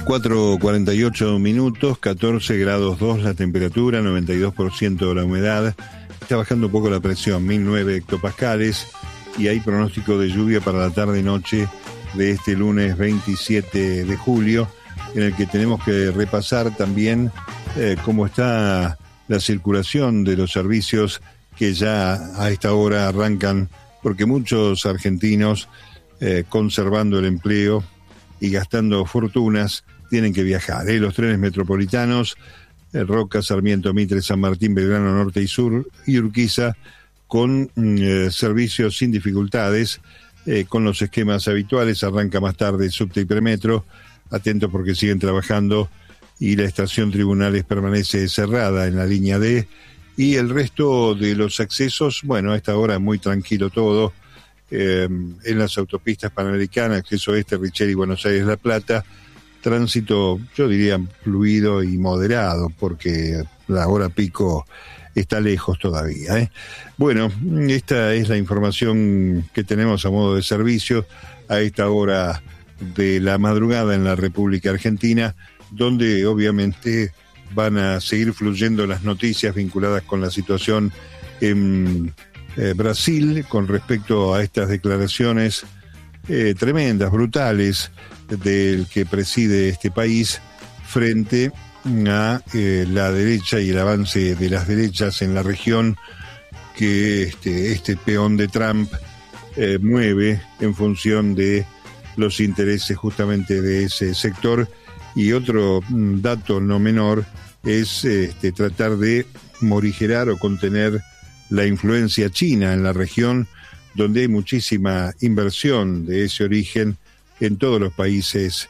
4:48, 14 grados 2 la temperatura, 92% la humedad. Está bajando un poco la presión, 1009 hectopascales, y hay pronóstico de lluvia para la tarde-noche de este lunes 27 de julio, en el que tenemos que repasar también cómo está la circulación de los servicios que ya a esta hora arrancan, porque muchos argentinos, conservando el empleo y gastando fortunas, tienen que viajar. Los trenes metropolitanos, Roca, Sarmiento, Mitre, San Martín, Belgrano Norte y Sur, y Urquiza, con servicios sin dificultades, con los esquemas habituales. Arranca más tarde subte y premetro, atentos porque siguen trabajando, y la estación Tribunales permanece cerrada en la línea D, y el resto de los accesos, bueno, a esta hora muy tranquilo todo, en las autopistas panamericanas, acceso este, Richeri, Buenos Aires, La Plata, tránsito, yo diría, fluido y moderado, porque la hora pico está lejos todavía, Bueno, esta es la información que tenemos a modo de servicio a esta hora de la madrugada en la República Argentina, donde obviamente van a seguir fluyendo las noticias vinculadas con la situación en Brasil con respecto a estas declaraciones tremendas, brutales, del que preside este país frente a la derecha y el avance de las derechas en la región, que este peón de Trump mueve en función de los intereses justamente de ese sector. Y otro dato no menor es tratar de morigerar o contener la influencia china en la región, donde hay muchísima inversión de ese origen en todos los países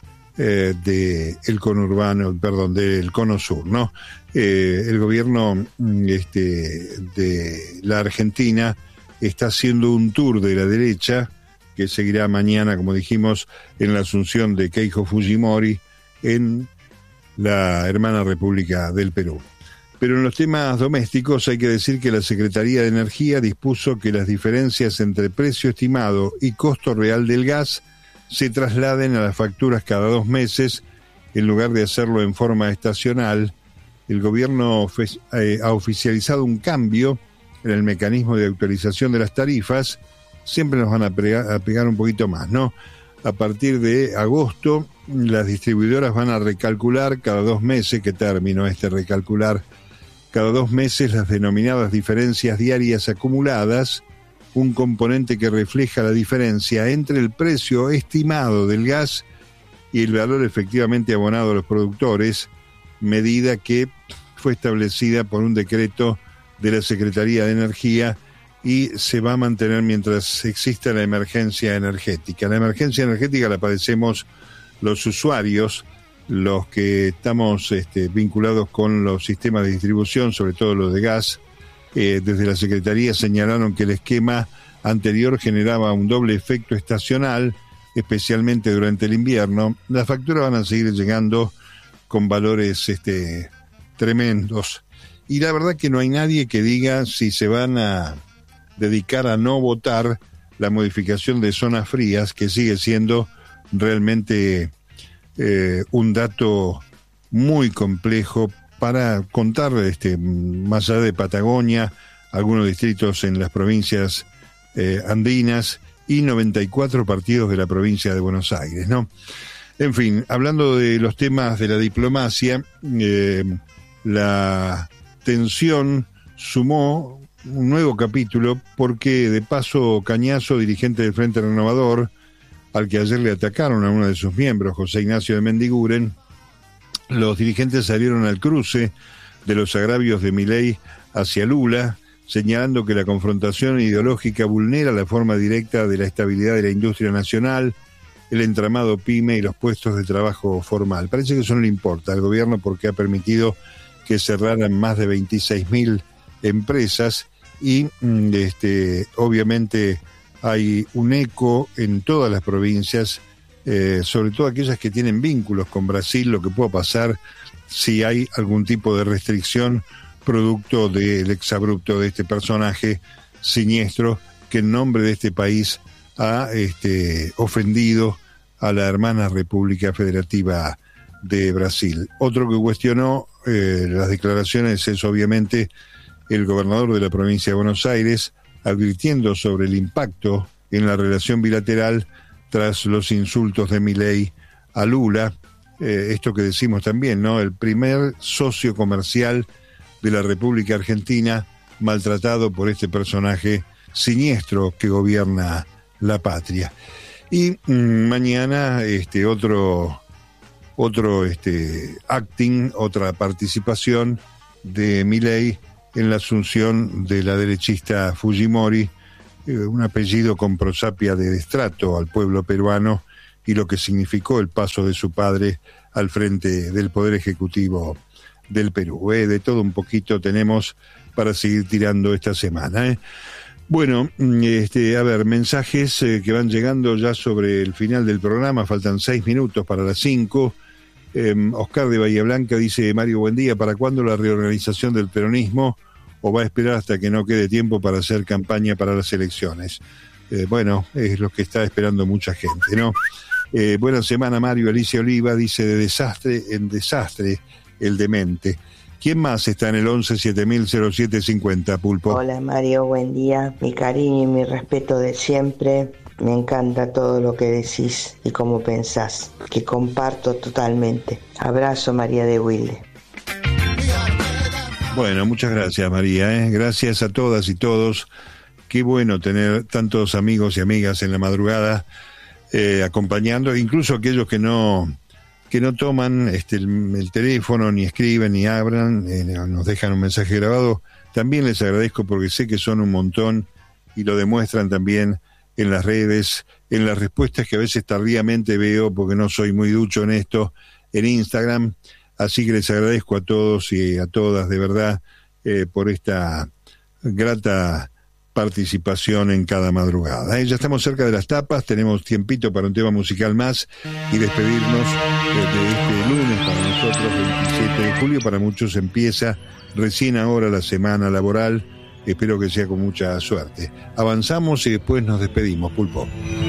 del conurbano, perdón, del cono sur, ¿no? El gobierno de la Argentina está haciendo un tour de la derecha que seguirá mañana, como dijimos, en la asunción de Keiko Fujimori en la hermana República del Perú. Pero en los temas domésticos hay que decir que la Secretaría de Energía dispuso que las diferencias entre precio estimado y costo real del gas se trasladen a las facturas cada 2 meses, en lugar de hacerlo en forma estacional. El gobierno ha oficializado un cambio en el mecanismo de actualización de las tarifas. Siempre nos van a pegar un poquito más, ¿no? A partir de agosto, las distribuidoras van a recalcular cada 2 meses, que término recalcular, cada 2 meses las denominadas diferencias diarias acumuladas, un componente que refleja la diferencia entre el precio estimado del gas y el valor efectivamente abonado a los productores, medida que fue establecida por un decreto de la Secretaría de Energía y se va a mantener mientras exista la emergencia energética. La emergencia energética la padecemos los usuarios, los que estamos vinculados con los sistemas de distribución, sobre todo los de gas. Desde la Secretaría señalaron que el esquema anterior generaba un doble efecto estacional, especialmente durante el invierno. Las facturas van a seguir llegando con valores tremendos. Y la verdad que no hay nadie que diga si se van a dedicar a no votar la modificación de zonas frías, que sigue siendo realmente un dato muy complejo para contar, más allá de Patagonia, algunos distritos en las provincias andinas y 94 partidos de la provincia de Buenos Aires, ¿no? En fin, hablando de los temas de la diplomacia, la tensión sumó un nuevo capítulo porque de Paso Cañazo, dirigente del Frente Renovador, al que ayer le atacaron a uno de sus miembros, José Ignacio de Mendiguren, los dirigentes salieron al cruce de los agravios de Milei hacia Lula, señalando que la confrontación ideológica vulnera la forma directa de la estabilidad de la industria nacional, el entramado PYME y los puestos de trabajo formal. Parece que eso no le importa al gobierno porque ha permitido que cerraran más de 26.000 empresas y obviamente hay un eco en todas las provincias, sobre todo aquellas que tienen vínculos con Brasil, lo que pueda pasar si hay algún tipo de restricción producto del exabrupto de este personaje siniestro que en nombre de este país ha ofendido a la hermana República Federativa de Brasil. Otro que cuestionó las declaraciones es obviamente el gobernador de la provincia de Buenos Aires, advirtiendo sobre el impacto en la relación bilateral tras los insultos de Milei a Lula. Esto que decimos también, ¿no? El primer socio comercial de la República Argentina maltratado por este personaje siniestro que gobierna la patria. Y mañana otro acting, otra participación de Milei en la asunción de la derechista Fujimori, un apellido con prosapia de destrato al pueblo peruano y lo que significó el paso de su padre al frente del Poder Ejecutivo del Perú. De todo un poquito tenemos para seguir tirando esta semana. Bueno, a ver, mensajes que van llegando ya sobre el final del programa, faltan 6 minutos para las 5. Oscar de Bahía Blanca dice: Mario, buen día, ¿para cuándo la reorganización del peronismo? ¿O va a esperar hasta que no quede tiempo para hacer campaña para las elecciones? Bueno, es lo que está esperando mucha gente, ¿no? Buena semana, Mario. Alicia Oliva dice: de desastre en desastre, el demente. ¿Quién más está en el 11-7000-0750, Pulpo? Hola, Mario, buen día. Mi cariño y mi respeto de siempre. Me encanta todo lo que decís y cómo pensás, que comparto totalmente. Abrazo, María de Wilde. Bueno, muchas gracias, María. Gracias a todas y todos. Qué bueno tener tantos amigos y amigas en la madrugada acompañando, incluso aquellos que no toman el teléfono, ni escriben, ni abran, nos dejan un mensaje grabado. También les agradezco porque sé que son un montón y lo demuestran también en las redes, en las respuestas que a veces tardíamente veo porque no soy muy ducho en esto, en Instagram. Así que les agradezco a todos y a todas, de verdad, por esta grata participación en cada madrugada. Ya estamos cerca de las tapas, tenemos tiempito para un tema musical más y despedirnos de este lunes para nosotros, 27 de julio. Para muchos empieza recién ahora la semana laboral. Espero que sea con mucha suerte. Avanzamos y después nos despedimos, Pulpo.